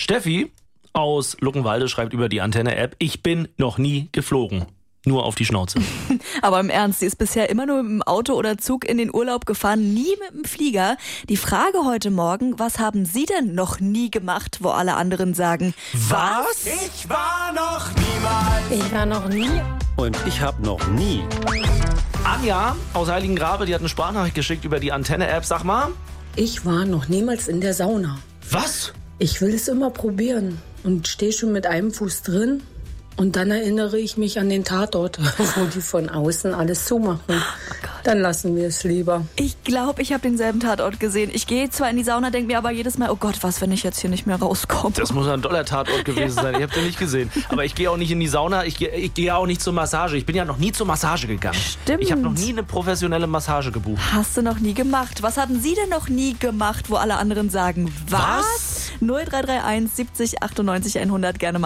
Steffi aus Luckenwalde schreibt über die Antenne-App: Ich bin noch nie geflogen. Nur auf die Schnauze. Aber im Ernst, sie ist bisher immer nur mit dem Auto oder Zug in den Urlaub gefahren, nie mit dem Flieger. Die Frage heute Morgen: Was haben Sie denn noch nie gemacht, wo alle anderen sagen, Was? Ich war noch niemals. Ich war noch nie. Und ich habe noch nie. Anja aus Heiligengrabe, die hat eine Sprachnachricht geschickt über die Antenne-App. Sag mal. Ich war noch niemals in der Sauna. Was? Ich will es immer probieren und stehe schon mit einem Fuß drin. Und dann erinnere ich mich an den Tatort, wo die von außen alles zumachen. Dann lassen wir es lieber. ich glaube, ich habe denselben Tatort gesehen. Ich gehe zwar in die Sauna, denke mir aber jedes Mal, oh Gott, was, wenn ich jetzt hier nicht mehr rauskomme? Das muss ein toller Tatort gewesen sein. Ich habe den nicht gesehen. Aber ich gehe auch nicht in die Sauna. Ich gehe auch nicht zur Massage. Ich bin ja noch nie zur Massage gegangen. Stimmt. Ich habe noch nie eine professionelle Massage gebucht. Hast du noch nie gemacht? Was hatten Sie denn noch nie gemacht, wo alle anderen sagen, was? 0331 70 98 100, gerne mal